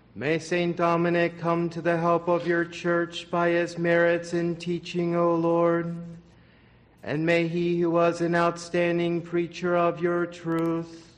May Saint Dominic come to the help of your church by his merits in teaching, O Lord. And may he who was an outstanding preacher of your truth